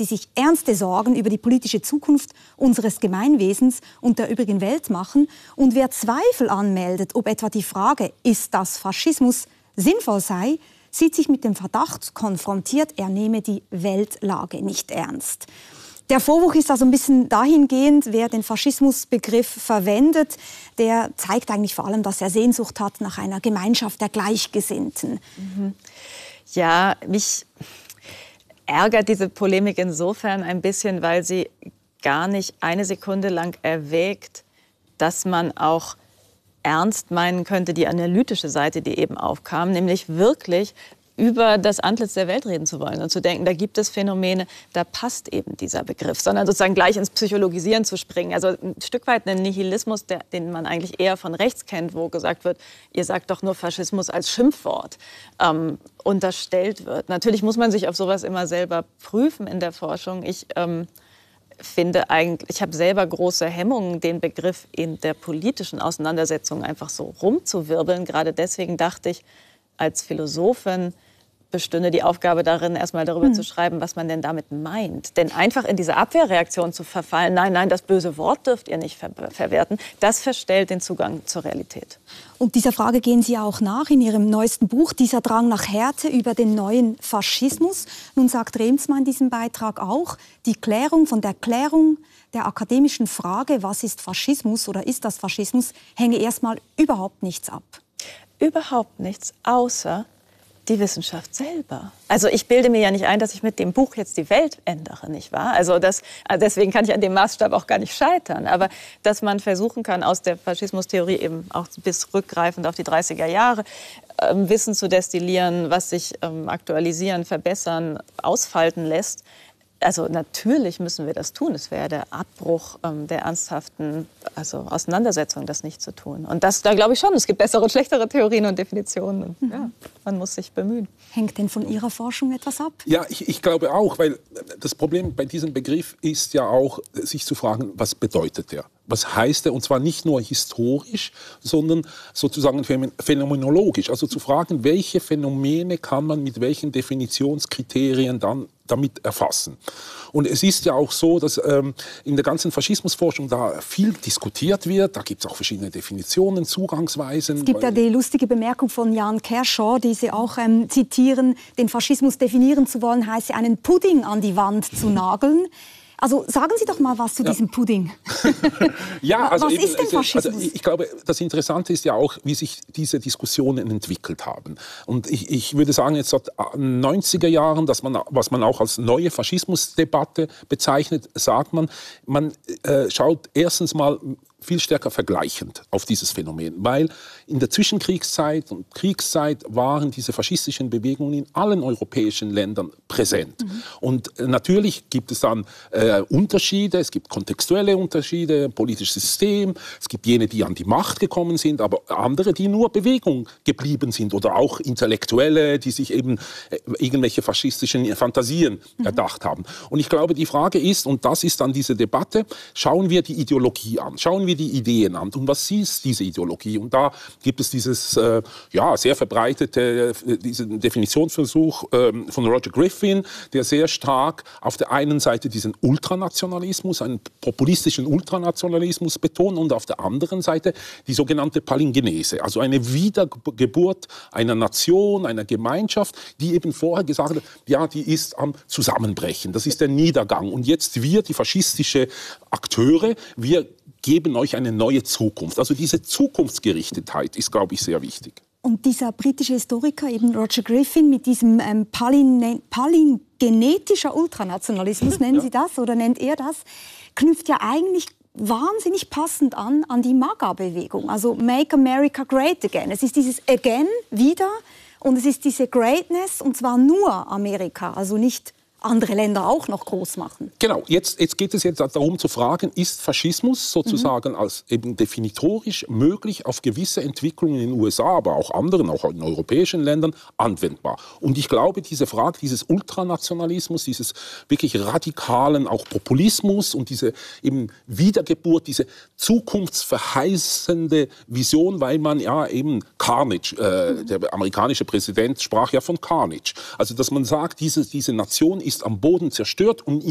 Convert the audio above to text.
die sich ernste Sorgen über die politische Zukunft unseres Gemeinwesens und der übrigen Welt machen. Und wer Zweifel anmeldet, ob etwa die Frage, ist das Faschismus, sinnvoll sei, sieht sich mit dem Verdacht konfrontiert, er nehme die Weltlage nicht ernst. Der Vorwurf ist also ein bisschen dahingehend, wer den Faschismusbegriff verwendet, der zeigt eigentlich vor allem, dass er Sehnsucht hat nach einer Gemeinschaft der Gleichgesinnten. Ja, mich ärgert diese Polemik insofern ein bisschen, weil sie gar nicht eine Sekunde lang erwägt, dass man auch ernst meinen könnte, die analytische Seite, die eben aufkam, nämlich wirklich über das Antlitz der Welt reden zu wollen und zu denken, da gibt es Phänomene, da passt eben dieser Begriff, sondern sozusagen gleich ins Psychologisieren zu springen. Also ein Stück weit einen Nihilismus, den man eigentlich eher von rechts kennt, wo gesagt wird, ihr sagt doch nur Faschismus als Schimpfwort, unterstellt wird. Natürlich muss man sich auf sowas immer selber prüfen in der Forschung. Ich finde eigentlich, ich habe selber große Hemmungen, den Begriff in der politischen Auseinandersetzung einfach so rumzuwirbeln. Gerade deswegen dachte ich, als Philosophin bestünde die Aufgabe darin, erstmal darüber zu schreiben, was man denn damit meint. Denn einfach in diese Abwehrreaktion zu verfallen, nein, nein, das böse Wort dürft ihr nicht verwerten, das verstellt den Zugang zur Realität. Und dieser Frage gehen Sie auch nach in Ihrem neuesten Buch, dieser Drang nach Härte über den neuen Faschismus. Nun sagt Remsma in diesem Beitrag auch, von der Klärung der akademischen Frage, was ist Faschismus oder ist das Faschismus, hänge erstmal überhaupt nichts ab. Überhaupt nichts, außer die Wissenschaft selber. Also ich bilde mir ja nicht ein, dass ich mit dem Buch jetzt die Welt ändere, nicht wahr? Also deswegen kann ich an dem Maßstab auch gar nicht scheitern. Aber dass man versuchen kann, aus der Faschismustheorie eben auch bis rückgreifend auf die 30er Jahre Wissen zu destillieren, was sich aktualisieren, verbessern, ausfalten lässt. Also natürlich müssen wir das tun. Es wäre der Abbruch der ernsthaften Auseinandersetzung, das nicht zu tun. Und da glaube ich schon, es gibt bessere und schlechtere Theorien und Definitionen. Und, ja, man muss sich bemühen. Hängt denn von Ihrer Forschung etwas ab? Ja, ich glaube auch, weil das Problem bei diesem Begriff ist ja auch, sich zu fragen, was bedeutet der? Was heißt er? Und zwar nicht nur historisch, sondern sozusagen phänomenologisch. Also zu fragen, welche Phänomene kann man mit welchen Definitionskriterien dann damit erfassen. Und es ist ja auch so, dass in der ganzen Faschismusforschung da viel diskutiert wird. Da gibt es auch verschiedene Definitionen, Zugangsweisen. Es gibt ja die lustige Bemerkung von Jan Kershaw, die Sie auch zitieren, den Faschismus definieren zu wollen, heiße einen Pudding an die Wand zu nageln. Also sagen Sie doch mal was zu diesem Pudding. Ja, also was ist denn Faschismus? Also ich glaube, das Interessante ist ja auch, wie sich diese Diskussionen entwickelt haben. Und ich würde sagen, jetzt seit den 90er Jahren, was man auch als neue Faschismusdebatte bezeichnet, sagt man schaut erstens mal viel stärker vergleichend auf dieses Phänomen, weil in der Zwischenkriegszeit und Kriegszeit waren diese faschistischen Bewegungen in allen europäischen Ländern präsent. Und natürlich gibt es dann Unterschiede, es gibt kontextuelle Unterschiede, politisches System, es gibt jene, die an die Macht gekommen sind, aber andere, die nur Bewegung geblieben sind oder auch Intellektuelle, die sich eben irgendwelche faschistischen Fantasien erdacht haben. Und ich glaube, die Frage ist, und das ist dann diese Debatte, schauen wir die Ideologie an, schauen wir die Ideen an. Und was ist diese Ideologie? Und da gibt es dieses sehr verbreitete diesen Definitionsversuch von Roger Griffin, der sehr stark auf der einen Seite diesen Ultranationalismus, einen populistischen Ultranationalismus betont und auf der anderen Seite die sogenannte Palingenese, also eine Wiedergeburt einer Nation, einer Gemeinschaft, die eben vorher gesagt hat, ja, die ist am Zusammenbrechen, das ist der Niedergang. Und jetzt wir, die faschistische Akteure, wir geben euch eine neue Zukunft. Also diese Zukunftsgerichtetheit ist, glaube ich, sehr wichtig. Und dieser britische Historiker, eben Roger Griffin, mit diesem palingenetischer Ultranationalismus, nennen Sie das oder nennt er das, knüpft ja eigentlich wahnsinnig passend an die MAGA-Bewegung. Also Make America Great Again. Es ist dieses Again, wieder, und es ist diese Greatness, und zwar nur Amerika, also nicht andere Länder auch noch groß machen. Genau, jetzt geht es darum zu fragen, ist Faschismus sozusagen als eben definitorisch möglich auf gewisse Entwicklungen in den USA, aber auch anderen, auch in europäischen Ländern, anwendbar. Und ich glaube, diese Frage dieses Ultranationalismus, dieses wirklich radikalen auch Populismus und diese eben Wiedergeburt, diese zukunftsverheißende Vision, weil man ja eben Carnage, der amerikanische Präsident sprach ja von Carnage. Also dass man sagt, diese Nation ist am Boden zerstört und